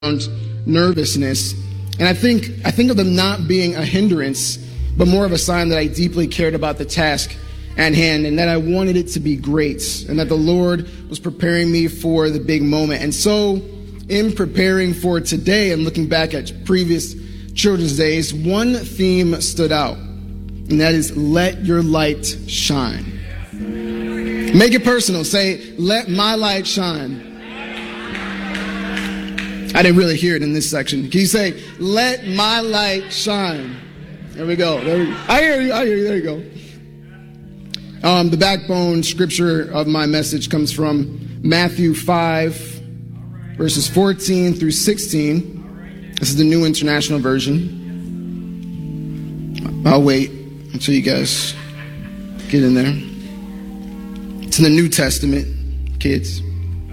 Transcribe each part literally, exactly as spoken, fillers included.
nervousness. And I think I think of them not being a hindrance, but more of a sign that I deeply cared about the task at hand and that I wanted it to be great and that the Lord was preparing me for the big moment. And so in preparing for today and looking back at previous Children's Days, one theme stood out, and that is let your light shine. Make it personal. Say, let my light shine. I didn't really hear it in this section. Can you say, let my light shine? There we go. There we go. I hear you. I hear you. There you go. Um, the backbone scripture of my message comes from Matthew five, verses fourteen through sixteen. This is the New International Version. I'll wait until you guys get in there. It's in the New Testament, kids.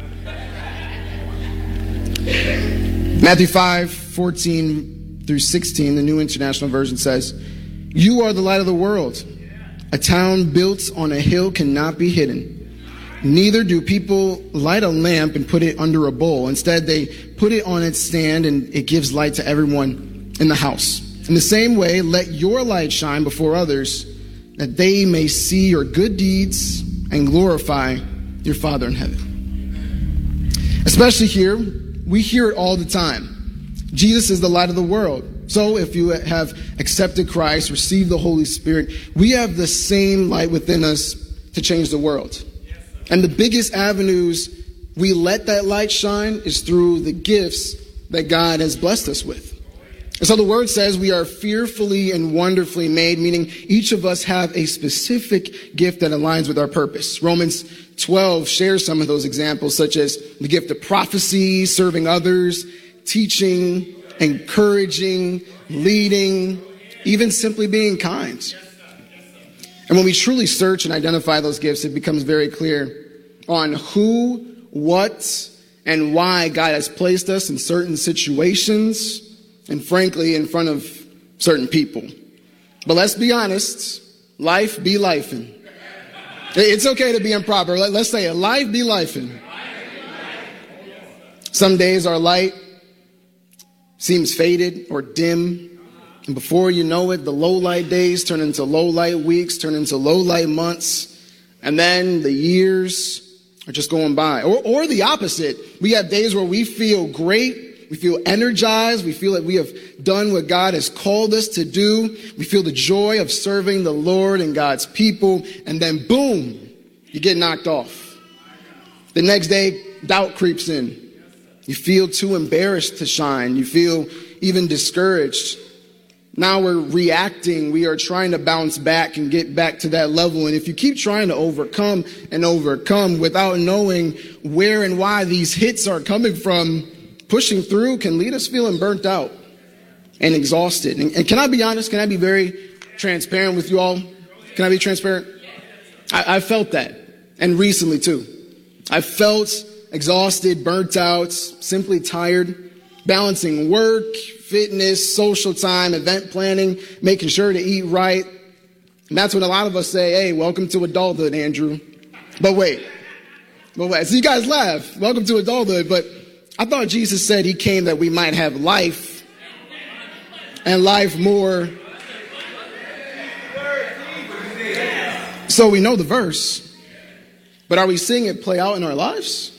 Matthew five, fourteen through sixteen, the New International Version says, "You are the light of the world. A town built on a hill cannot be hidden. Neither do people light a lamp and put it under a bowl. Instead, they put it on its stand, and it gives light to everyone in the house. In the same way, let your light shine before others, that they may see your good deeds and glorify your Father in heaven." Especially here, we hear it all the time. Jesus is the light of the world. So if you have accepted Christ, received the Holy Spirit, we have the same light within us to change the world. And the biggest avenues we let that light shine is through the gifts that God has blessed us with. And so the word says we are fearfully and wonderfully made, meaning each of us have a specific gift that aligns with our purpose. Romans twelve shares some of those examples, such as the gift of prophecy, serving others, teaching, encouraging, leading, even simply being kind. And when we truly search and identify those gifts, it becomes very clear on who, what, and why God has placed us in certain situations, and frankly, in front of certain people. But let's be honest, life be lifing. It's okay to be improper. Let's say it, life be lifing. Some days our light seems faded or dim. And before you know it, the low light days turn into low light weeks, turn into low light months. And then the years are just going by. Or, or the opposite. We have days where we feel great. We feel energized. We feel that we have done what God has called us to do. We feel the joy of serving the Lord and God's people. And then boom, you get knocked off. The next day, doubt creeps in. You feel too embarrassed to shine. You feel even discouraged. Now we're reacting. We are trying to bounce back and get back to that level. And if you keep trying to overcome and overcome without knowing where and why these hits are coming from, pushing through can lead us feeling burnt out and exhausted. And, and can I be honest? Can I be very transparent with you all? Can I be transparent? I, I felt that. And recently too. I felt exhausted, burnt out, simply tired, balancing work, fitness, social time, event planning, making sure to eat right. And that's when a lot of us say, hey, welcome to adulthood, Andrew. But wait, but wait. So you guys laugh. Welcome to adulthood. But I thought Jesus said he came that we might have life and life more. So we know the verse, but are we seeing it play out in our lives?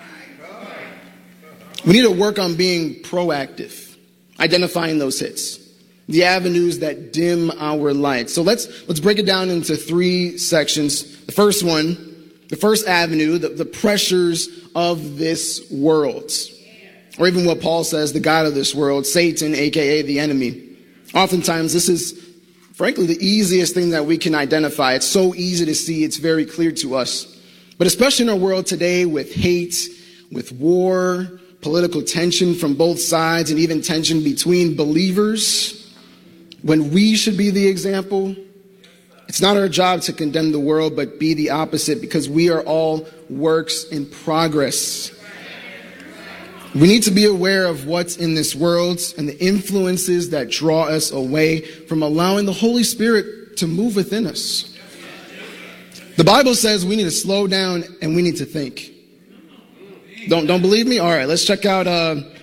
We need to work on being proactive, identifying those hits, the avenues that dim our light. So let's let's break it down into three sections. The first one, the first avenue, the, the pressures of this world, or even what Paul says, the God of this world, Satan, aka the enemy. Oftentimes, this is, frankly, the easiest thing that we can identify. It's so easy to see. It's very clear to us. But especially in our world today with hate, with war, political tension from both sides, and even tension between believers, when we should be the example, it's not our job to condemn the world, but be the opposite, because we are all works in progress. We need to be aware of what's in this world and the influences that draw us away from allowing the Holy Spirit to move within us. The Bible says we need to slow down and we need to think. Don't don't believe me? All right, let's check out uh,